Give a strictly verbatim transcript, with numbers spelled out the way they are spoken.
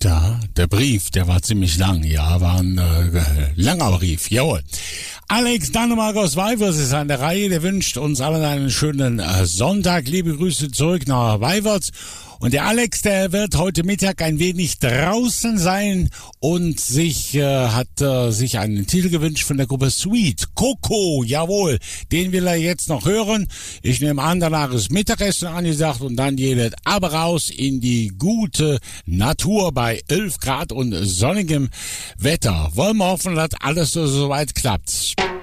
Ja, der Brief, der war ziemlich lang. Ja, war ein äh, langer Brief, jawohl. Alex Dannemark aus Weivers ist an der Reihe. Der wünscht uns allen einen schönen äh, Sonntag. Liebe Grüße zurück nach Weivers. Und der Alex, der wird heute Mittag ein wenig draußen sein und sich äh, hat äh, sich einen Titel gewünscht von der Gruppe Sweet. Coco, jawohl, den will er jetzt noch hören. Ich nehme an, danach ist Mittagessen angesagt und dann geht es aber raus in die gute Natur bei elf Grad und sonnigem Wetter. Wollen wir hoffen, dass alles so soweit klappt.